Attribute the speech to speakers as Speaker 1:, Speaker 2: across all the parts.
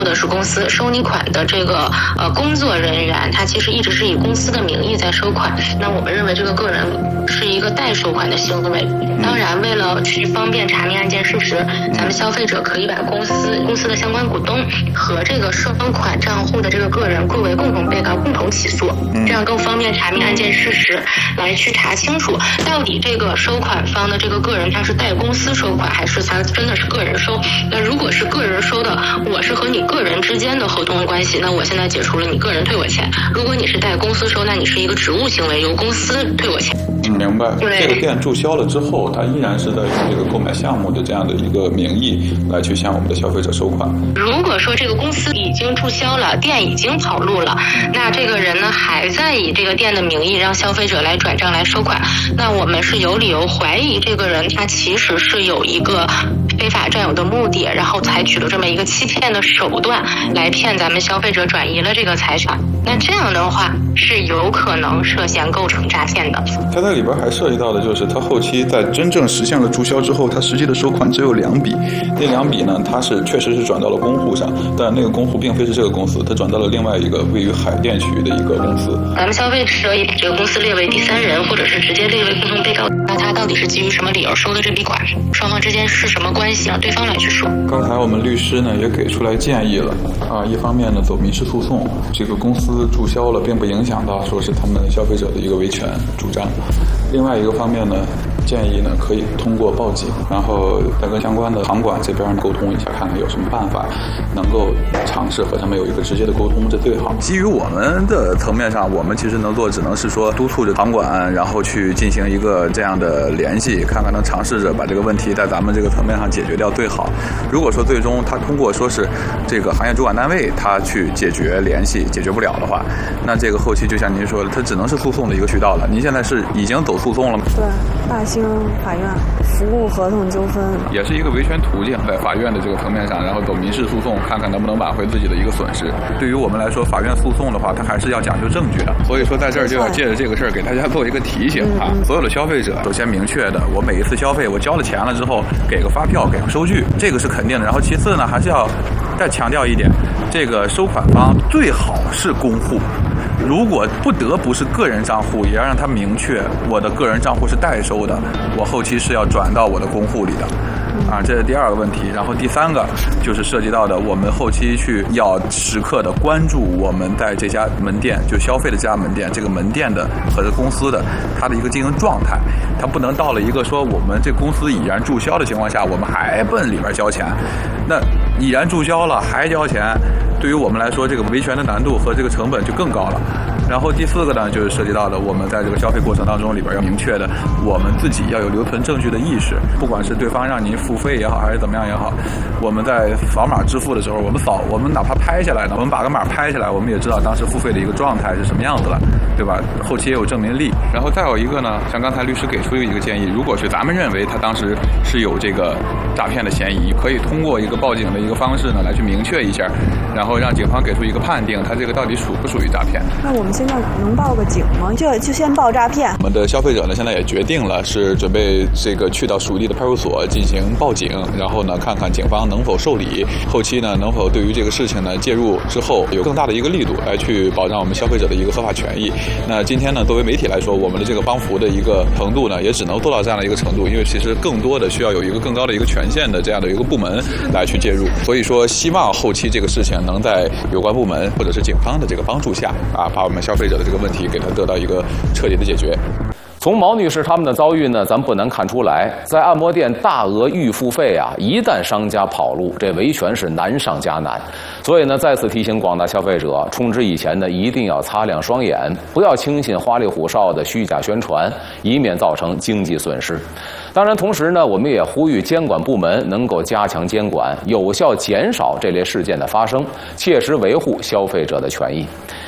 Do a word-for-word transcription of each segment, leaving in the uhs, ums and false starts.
Speaker 1: 的是公司收你款的这个呃工作人员，他其实一直是以公司的名义在收款。那我们认为这个个人是一个代收款的行为。当然，为了去方便查明案件事实，咱们消费者可以把公司公司的相关股东和这个收款账户的这个个人归为共同被告，共同起诉，这样更方便查明案件事实，来去查清楚到底这个收款方的这个个人他是代公司收款，还是他真的是个人收。那如果是个人收的，我是和你个人之间的合同关系，那我现在解除了你个人退我钱。如果你是代公司收，那你是一个职务行为，由公司退我钱。
Speaker 2: 嗯，明白。这个店注销了之后，它依然是在用这个购买项目的这样的一个名义来去向我们的消费者收款。
Speaker 1: 如果说这个公司已经注销了，店已经跑路了，那这个人呢还在以这个店的名义让消费者来转账来收款，那我们是有理由怀疑这个人他其实是有一个非法占有的目的，然后采取了这么一个欺骗的手段来骗咱们消费者转移了这个财产。那这样的话是有可能涉嫌构成诈骗的。
Speaker 2: 它在里边还涉及到的就是它后期在真正实现了注销之后，它实际的收款只有两笔，那两笔呢它是确实是转到了公户上，但那个公户并非是这个公司，它转到了另外一个位于海淀区的一个公司。
Speaker 1: 咱们消费者也把这个公司列为第三人，或者是直接列为共同被告，那他到底是基于什么理由收的这笔款？双方之间是什么关系？让对方来去说。
Speaker 2: 刚才我们律师呢也给出来建议了啊，一方面呢走民事诉讼，这个公司注销了并不影响到说是他们消费者的一个维权主张。另外一个方面呢，建议呢可以通过报警，然后再跟相关的场馆这边沟通一下，看看有什么办法能够尝试和他们有一个直接的沟通，这最好。基于我们的层面上，我们其实能做只能是说督促着场馆，然后去进行一个这样的联系，看看能尝试着把这个问题在咱们这个层面上解决掉最好。如果说最终他通过说是这个行业主管单位他去解决联系解决不了的话，那这个后期就像您说的，它只能是诉讼的一个渠道了。您现在是已经走诉讼了吗？
Speaker 3: 对，大兴法院服务合同纠纷
Speaker 2: 也是一个维权途径，在法院的这个层面上，然后走民事诉讼，看看能不能挽回自己的一个损失。对于我们来说，法院诉讼的话，它还是要讲究证据的。所以说，在这儿就要借着这个事儿给大家做一个提醒啊，所有的消费者首先明确的，我每一次消费我交了钱了之后，给个发票，给个收据，这个是肯定的。然后其次呢，还是要再强调一点，这个收款方最好是公户。如果不得不是个人账户，也要让他明确我的个人账户是代收的，我后期是要转到我的公户里的。啊，这是第二个问题。然后第三个就是涉及到的，我们后期去要时刻的关注我们在这家门店就消费的这家门店，这个门店的和这公司的它的一个经营状态，它不能到了一个说我们这公司已然注销的情况下，我们还奔里边交钱。那已然注销了还交钱，对于我们来说，这个维权的难度和这个成本就更高了。然后第四个呢，就是涉及到的我们在这个消费过程当中里边要明确的，我们自己要有留存证据的意识，不管是对方让您付费也好，还是怎么样也好，我们在扫码支付的时候，我们扫，我们哪怕拍下来呢，我们把个码拍下来，我们也知道当时付费的一个状态是什么样子了，对吧？后期也有证明力。然后再有一个呢，像刚才律师给出一个建议，如果是咱们认为他当时是有这个诈骗的嫌疑，可以通过一个报警的一个方式呢，来去明确一下，然后让警方给出一个判定，他这个到底属不属于诈骗。
Speaker 3: 那我们现在能报个警吗？就就先报诈骗。
Speaker 2: 我们的消费者呢，现在也决定了是准备这个去到属地的派出所进行报警，然后呢看看警方能否受理，后期呢能否对于这个事情呢介入之后有更大的一个力度来去保障我们消费者的一个合法权益。那今天呢，作为媒体来说，我们的这个帮扶的一个程度呢，也只能做到这样的一个程度，因为其实更多的需要有一个更高的一个权限的这样的一个部门来去介入。所以说，希望后期这个事情能在有关部门或者是警方的这个帮助下啊，把我们消费者的这个问题给它得到一个彻底的解决。
Speaker 4: 从毛女士他们的遭遇呢，咱不难看出来，在按摩店大额预付费啊，一旦商家跑路，这维权是难上加难。所以呢，再次提醒广大消费者，充值以前呢，一定要擦亮双眼，不要轻信花里胡哨的虚假宣传，以免造成经济损失。当然，同时呢，我们也呼吁监管部门能够加强监管，有效减少这类事件的发生，切实维护消费者的权益。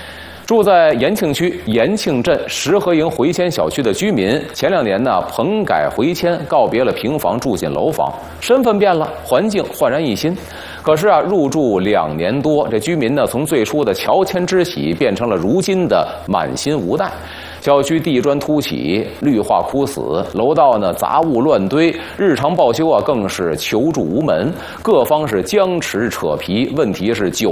Speaker 4: 住在延庆区延庆镇石河营回迁小区的居民，前两年呢棚改回迁，告别了平房，住进楼房，身份变了，环境焕然一新。可是啊，入住两年多，这居民呢从最初的乔迁之喜，变成了如今的满心无奈。小区地砖凸起，绿化枯死，楼道呢杂物乱堆，日常报修啊更是求助无门，各方是僵持扯皮。问题是久